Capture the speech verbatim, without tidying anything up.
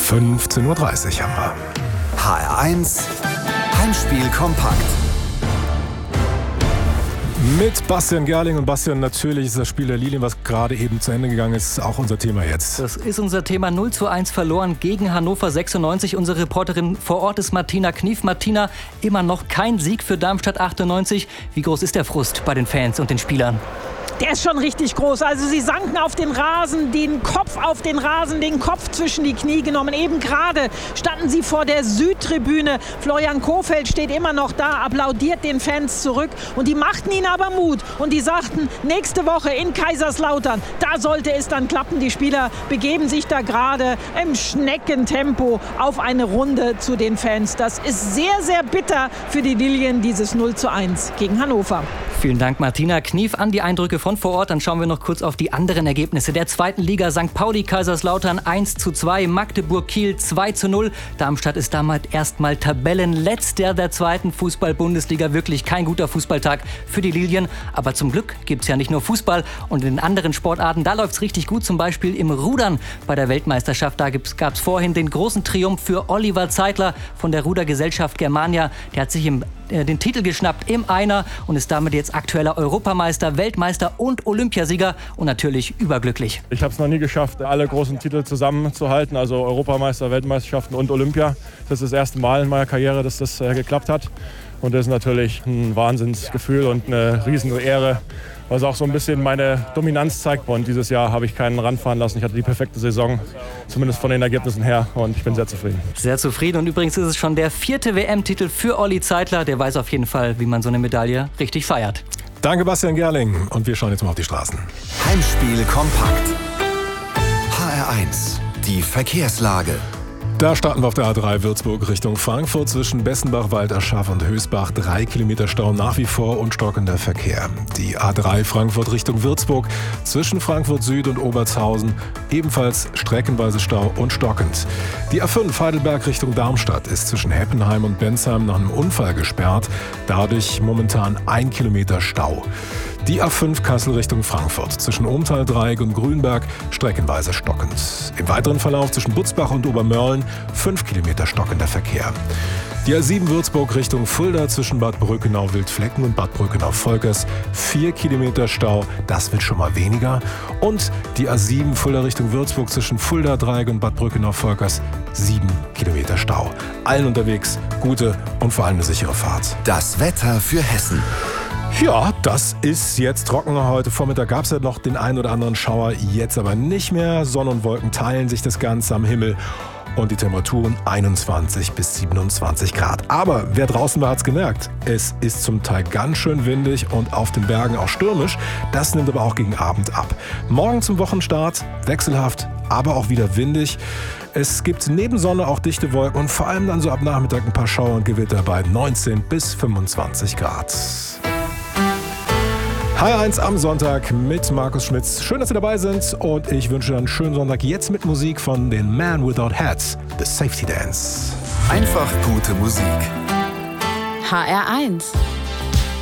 fünfzehn Uhr dreißig haben wir. H R eins Heimspiel kompakt. Mit Bastian Gerling. Und Bastian, natürlich ist das Spiel der Lilien, was gerade eben zu Ende gegangen ist, auch unser Thema jetzt. Das ist unser Thema. null zu eins verloren gegen Hannover sechsundneunzig. Unsere Reporterin vor Ort ist Martina Knief. Martina, immer noch kein Sieg für Darmstadt achtundneunzig. Wie groß ist der Frust bei den Fans und den Spielern? Der ist schon richtig groß. Also sie sanken auf den Rasen, den Kopf auf den Rasen, den Kopf zwischen die Knie genommen. Eben gerade standen sie vor der Südtribüne. Florian Kohfeldt steht immer noch da, applaudiert den Fans zurück. Und die machten ihnen aber Mut. Und die sagten, nächste Woche in Kaiserslautern, da sollte es dann klappen. Die Spieler begeben sich da gerade im Schneckentempo auf eine Runde zu den Fans. Das ist sehr, sehr bitter für die Lilien, dieses null zu eins gegen Hannover. Vielen Dank, Martina Knief, an die Eindrücke von vor Ort. Dann schauen wir noch kurz auf die anderen Ergebnisse der zweiten Liga. Sankt Pauli Kaiserslautern eins zu zwei, Magdeburg Kiel zwei zu null. Darmstadt ist damit erstmal Tabellenletzter der zweiten Fußball-Bundesliga. Wirklich kein guter Fußballtag für die Lilien. Aber zum Glück gibt es ja nicht nur Fußball. Und in anderen Sportarten, da läuft es richtig gut. Zum Beispiel im Rudern bei der Weltmeisterschaft. Da gab es vorhin den großen Triumph für Oliver Zeitler von der Rudergesellschaft Germania. Der hat sich im den Titel geschnappt im Einer und ist damit jetzt aktueller Europameister, Weltmeister und Olympiasieger und natürlich überglücklich. Ich habe es noch nie geschafft, alle großen Titel zusammenzuhalten, also Europameister, Weltmeisterschaften und Olympia. Das ist das erste Mal in meiner Karriere, dass das äh, geklappt hat. Und das ist natürlich ein Wahnsinnsgefühl und eine riesen Ehre, was auch so ein bisschen meine Dominanz zeigt. Und dieses Jahr habe ich keinen ranfahren lassen. Ich hatte die perfekte Saison, zumindest von den Ergebnissen her. Und ich bin sehr zufrieden. Sehr zufrieden. Und übrigens ist es schon der vierte W M-Titel für Olli Zeitler. Der weiß auf jeden Fall, wie man so eine Medaille richtig feiert. Danke, Bastian Gerling. Und wir schauen jetzt mal auf die Straßen. Heimspiel kompakt. H R eins, die Verkehrslage. Da starten wir auf der A drei Würzburg Richtung Frankfurt zwischen Bessenbach, Walterschaff und Hösbach. Drei Kilometer Stau nach wie vor und stockender Verkehr. Die A drei Frankfurt Richtung Würzburg zwischen Frankfurt Süd und Obertshausen ebenfalls streckenweise Stau und stockend. Die A fünf Heidelberg Richtung Darmstadt ist zwischen Heppenheim und Bensheim nach einem Unfall gesperrt. Dadurch momentan ein Kilometer Stau. Die A fünf Kassel Richtung Frankfurt zwischen Ohmtal-Dreieck und Grünberg streckenweise stockend. Im weiteren Verlauf zwischen Butzbach und Obermörlen fünf Kilometer stockender Verkehr. Die A sieben Würzburg Richtung Fulda zwischen Bad Brückenau-Wildflecken und Bad Brückenau-Volkers vier Kilometer Stau, das wird schon mal weniger. Und die A sieben Fulda Richtung Würzburg zwischen Fulda-Dreieck und Bad Brückenau-Volkers sieben Kilometer Stau. Allen unterwegs gute und vor allem eine sichere Fahrt. Das Wetter für Hessen. Ja, das ist jetzt trockener. Heute Vormittag gab es ja noch den einen oder anderen Schauer, jetzt aber nicht mehr. Sonne und Wolken teilen sich das Ganze am Himmel und die Temperaturen einundzwanzig bis siebenundzwanzig Grad. Aber wer draußen war, hat es gemerkt. Es ist zum Teil ganz schön windig und auf den Bergen auch stürmisch. Das nimmt aber auch gegen Abend ab. Morgen zum Wochenstart wechselhaft, aber auch wieder windig. Es gibt neben Sonne auch dichte Wolken und vor allem dann so ab Nachmittag ein paar Schauer und Gewitter bei neunzehn bis fünfundzwanzig Grad. H R eins am Sonntag mit Markus Schmitz. Schön, dass Sie dabei sind und ich wünsche einen schönen Sonntag jetzt mit Musik von den Man Without Hats, The Safety Dance. Einfach gute Musik. H R eins